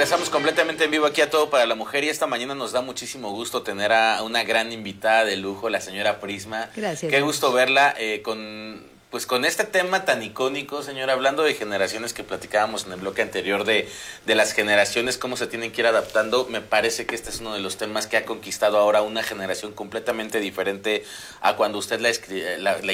regresamos completamente en vivo aquí a Todo para la Mujer y esta mañana nos da muchísimo gusto tener a una gran invitada de lujo, la señora Prisma. Gracias. Qué gusto verla con este tema tan icónico, señora, hablando de generaciones que platicábamos en el bloque anterior de las generaciones, cómo se tienen que ir adaptando. Me parece que este es uno de los temas que ha conquistado ahora una generación completamente diferente a cuando usted la